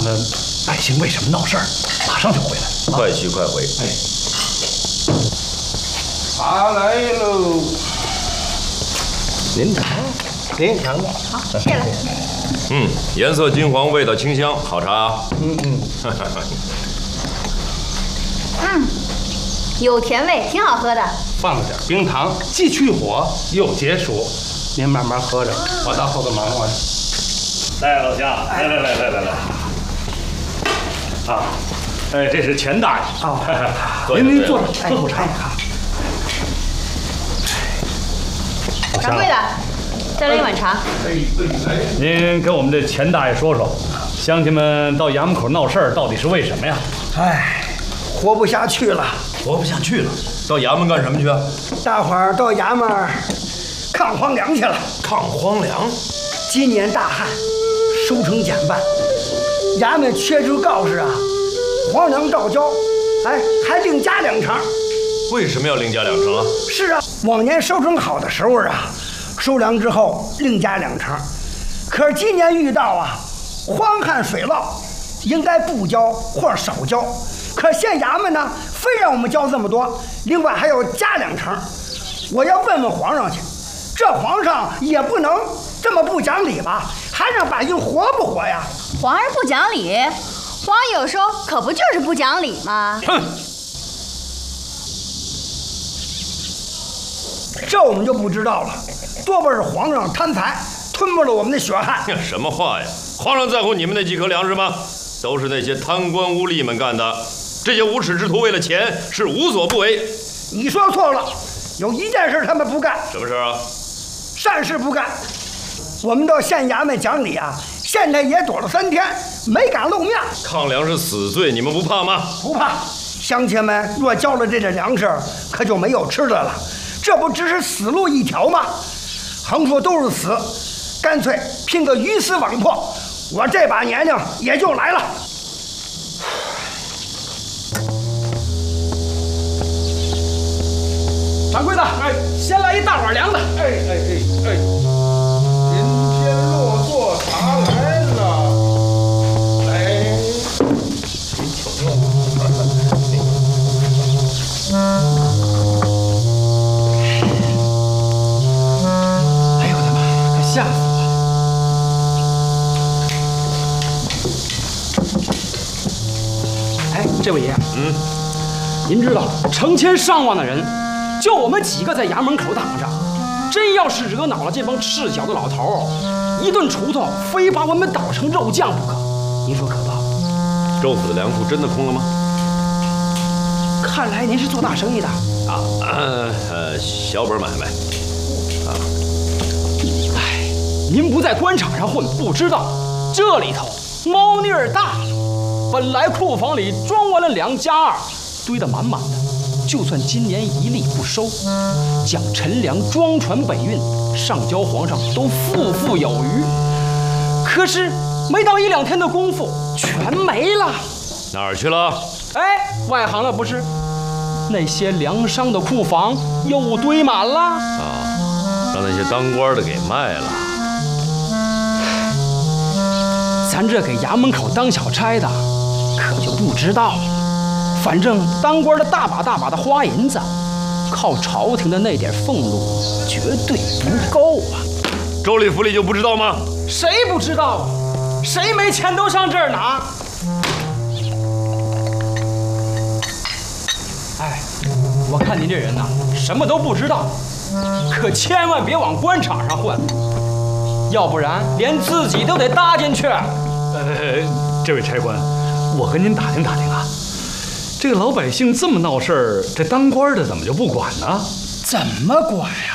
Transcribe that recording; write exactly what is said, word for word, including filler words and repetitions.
那百姓为什么闹事儿？马上就回来。 快去快回。 哎， 茶来喽。 您尝，您尝吧。 好，谢了。 嗯，颜色金黄，味道清香，好茶啊。 嗯嗯。 嗯，有甜味，挺好喝的。 放了点冰糖，既去火又解暑。您慢慢喝着，我到后头忙活着。 来，老乡，来来来来来来。啊，哎，这是钱大爷。 哦， 您您坐着， 喝口茶。 掌柜的，再来一碗茶。 您跟我们这钱大爷说说，乡亲们到衙门口闹事儿，到底是为什么呀？ 哎，活不下去了， 活不下去了，到衙门干什么去啊？ 大伙儿到衙门抗荒粮去了。 抗荒粮。 今年大旱，收成减半，衙门缺出告示啊，荒粮照交，哎，还另加两成。 为什么要另加两成啊？ 是啊，往年收成好的时候啊，收粮之后另加两成，可是今年遇到啊荒旱水涝，应该不交或者少交，可县衙门呢非让我们交这么多，另外还要加两成。我要问问皇上去，这皇上也不能这么不讲理吧？还让百姓活不活呀？ 皇上不讲理，皇上有时候可不就是不讲理吗？ 哼！ 这我们就不知道了，多半是皇上贪财，吞没了我们的血汗。 什么话呀？皇上在乎你们那几颗粮食吗？都是那些贪官污吏们干的。这些无耻之徒为了钱是无所不为。 你说错了，有一件事他们不干。 什么事啊？ 善事不干。我们到县衙门讲理啊，县太爷躲了三天，没敢露面。 抗粮是死罪，你们不怕吗？ 不怕。乡亲们若交了这点粮食，可就没有吃的了。这不只是死路一条吗？横竖都是死，干脆拼个鱼死网破。我这把年龄也就来了。 掌柜的，哎，先来一大碗凉的。 哎哎哎哎，今天落座茶来了，来，您请用。 哎呦我的妈呀，可吓死我了！哎，这位爷， 嗯， 您知道成千上万的人，就我们几个在衙门口挡着，真要是惹恼了这帮赤脚的老头儿，一顿锄头非把我们捣成肉酱不可。您说可怕不？ 州府的粮库真的空了吗？ 看来您是做大生意的啊，呃呃，小本买卖。啊， 哎，您不在官场上混，不知道这里头猫腻儿大了。本来库房里装完了粮加二，堆得满满的。就算今年一粒不收，将陈粮装船北运，上交皇上都富富有余。可是没到一两天的功夫，全没了。 哪儿去了？ 哎，外行了不是？那些粮商的库房又堆满了啊，让那些当官的给卖了。 咱这给衙门口当小差的，可就不知道了。反正当官的大把大把的花银子，靠朝廷的那点俸禄绝对不够啊！ 州里府里就不知道吗？ 谁不知道啊？谁没钱都上这儿拿。哎，我看您这人呐，什么都不知道，可千万别往官场上混，要不然连自己都得搭进去。 呃，这位差官，我跟您打听打听啊。这个老百姓这么闹事儿，这当官的怎么就不管呢？ 怎么管呀？